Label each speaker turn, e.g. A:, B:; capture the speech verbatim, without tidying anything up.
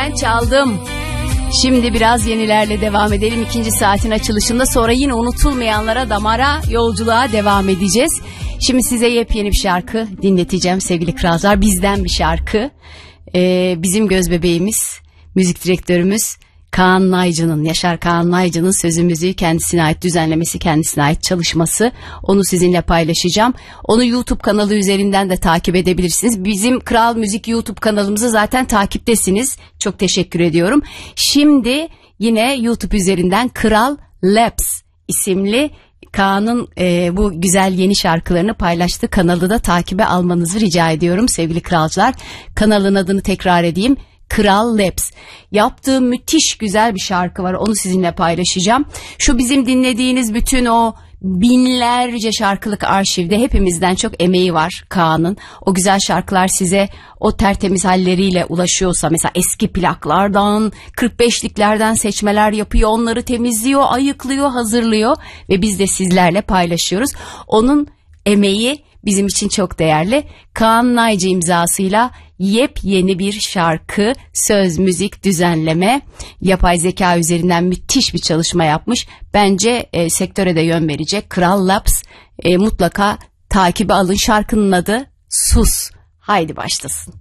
A: Ben çaldım. Şimdi biraz yenilerle devam edelim. İkinci saatin açılışında, sonra yine unutulmayanlara, damara, yolculuğa devam edeceğiz. Şimdi size yepyeni bir şarkı dinleteceğim sevgili kralcılar. Bizden bir şarkı. Ee, bizim göz bebeğimiz, müzik direktörümüz Kaan Naycı'nın, Yaşar Kaan Naycı'nın sözü müziği kendisine ait, düzenlemesi kendisine ait, çalışması. Onu sizinle paylaşacağım. Onu YouTube kanalı üzerinden de takip edebilirsiniz. Bizim Kral Müzik YouTube kanalımızı zaten takiptesiniz. Çok teşekkür ediyorum. Şimdi yine YouTube üzerinden Kral Labs isimli Kaan'ın e, bu güzel yeni şarkılarını paylaştığı kanalı da takibe almanızı rica ediyorum sevgili kralcılar. Kanalın adını tekrar edeyim. Kral Labs. Yaptığı müthiş güzel bir şarkı var. Onu sizinle paylaşacağım. Şu bizim dinlediğiniz bütün o binlerce şarkılık arşivde hepimizden çok emeği var Kaan'ın. O güzel şarkılar size o tertemiz halleriyle ulaşıyorsa, mesela eski plaklardan, kırk beşliklerden seçmeler yapıyor, onları temizliyor, ayıklıyor, hazırlıyor ve biz de sizlerle paylaşıyoruz. Onun emeği bizim için çok değerli. Kaan Naycı imzasıyla yepyeni bir şarkı, söz, müzik, düzenleme, yapay zeka üzerinden müthiş bir çalışma yapmış. Bence e, sektöre de yön verecek. Kral Labs, e, mutlaka takibe alın. Şarkının adı Sus. Haydi başlasın.